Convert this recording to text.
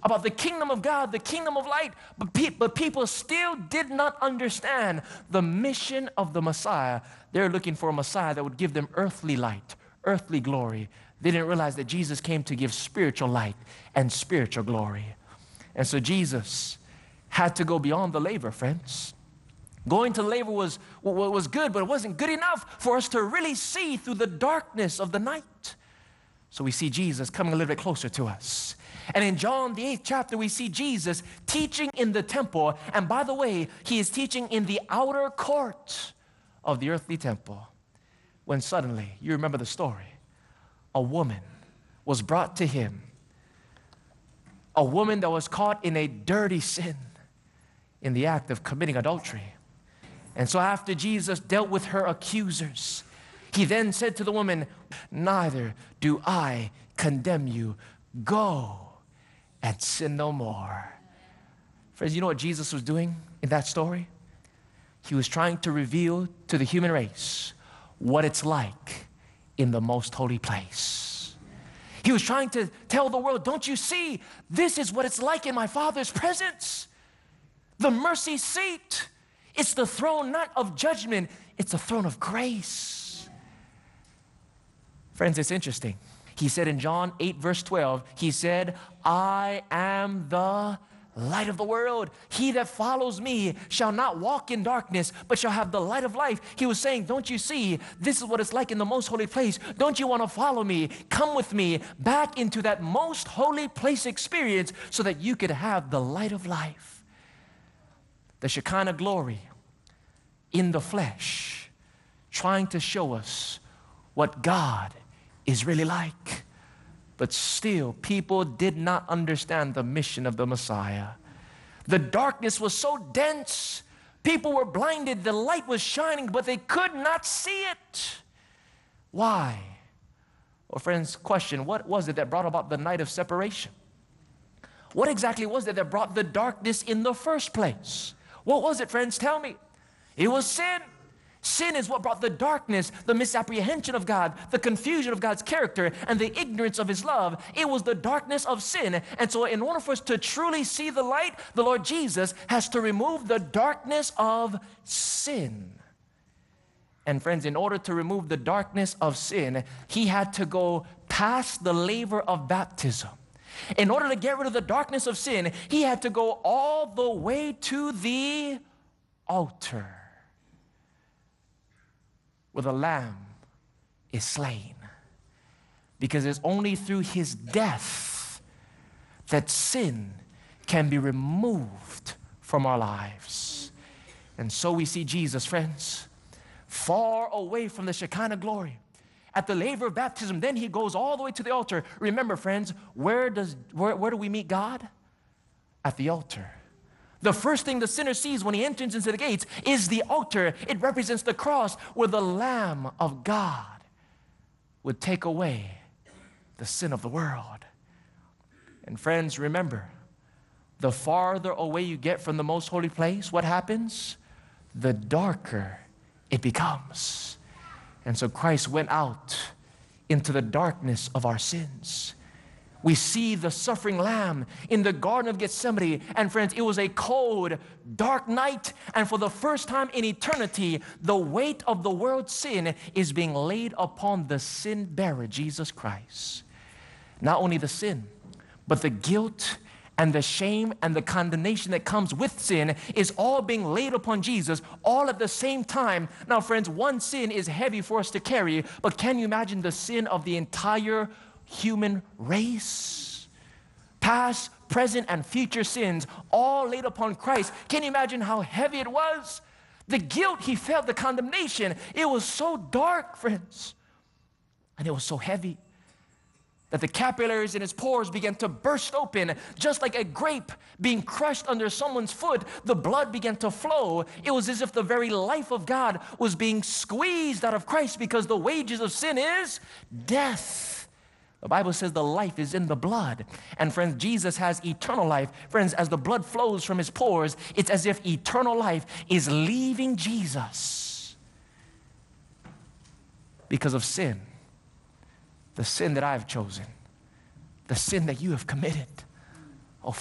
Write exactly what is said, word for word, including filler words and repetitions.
about the kingdom of God, the kingdom of light, but, pe but people still did not understand the mission of the Messiah. They're looking for a Messiah that would give them earthly light, earthly glory. They didn't realize that Jesus came to give spiritual light and spiritual glory. And so Jesus had to go beyond the laver, friends. Going to labor was, was good, but it wasn't good enough for us to really see through the darkness of the night. So we see Jesus coming a little bit closer to us. And in John, the eighth chapter, we see Jesus teaching in the temple. And by the way, he is teaching in the outer court of the earthly temple. When suddenly, you remember the story, a woman was brought to him. A woman that was caught in a dirty sin in the act of committing adultery. And so after Jesus dealt with her accusers, he then said to the woman, neither do I condemn you. Go and sin no more. Friends, you know what Jesus was doing in that story? He was trying to reveal to the human race what it's like in the most holy place. He was trying to tell the world, don't you see? This is what it's like in my Father's presence. The mercy seat. It's the throne not of judgment, it's the throne of grace. Friends, it's interesting. He said in John eight, verse twelve, he said, I am the light of the world. He that follows me shall not walk in darkness, but shall have the light of life. He was saying, don't you see, this is what it's like in the most holy place. Don't you want to follow me? Come with me back into that most holy place experience so that you could have the light of life. The Shekinah glory in the flesh, trying to show us what God is really like. But still, people did not understand the mission of the Messiah. The darkness was so dense, people were blinded, the light was shining, but they could not see it. Why? Well, friends, question, what was it that brought about the night of separation? What exactly was it that brought the darkness in the first place? What was it, friends? Tell me. It was sin. Sin is what brought the darkness, the misapprehension of God, the confusion of God's character, and the ignorance of his love. It was the darkness of sin. And so in order for us to truly see the light, the Lord Jesus has to remove the darkness of sin. And friends, in order to remove the darkness of sin, he had to go past the laver of baptism. In order to get rid of the darkness of sin, he had to go all the way to the altar where the Lamb is slain. Because it's only through his death that sin can be removed from our lives. And so we see Jesus, friends, far away from the Shekinah glory. At the laver of baptism, then he goes all the way to the altar. Remember, friends, where does where, where do we meet God? At the altar. The first thing the sinner sees when he enters into the gates is the altar. It represents the cross where the Lamb of God would take away the sin of the world. And friends, remember, the farther away you get from the most holy place, what happens? The darker it becomes. And so Christ went out into the darkness of our sins. We see the suffering Lamb in the Garden of Gethsemane. And friends, it was a cold, dark night. And for the first time in eternity, the weight of the world's sin is being laid upon the sin bearer, Jesus Christ. Not only the sin, but the guilt and the shame and the condemnation that comes with sin is all being laid upon Jesus all at the same time. Now, friends, one sin is heavy for us to carry, but can you imagine the sin of the entire human race? Past, present, and future sins all laid upon Christ. Can you imagine how heavy it was? The guilt he felt, the condemnation, it was so dark, friends, and it was so heavy that the capillaries in his pores began to burst open. Just like a grape being crushed under someone's foot, the blood began to flow. It was as if the very life of God was being squeezed out of Christ, because the wages of sin is death. The Bible says the life is in the blood. And friends, Jesus has eternal life. Friends, as the blood flows from his pores, it's as if eternal life is leaving Jesus because of sin. The sin that I've chosen, the sin that you have committed.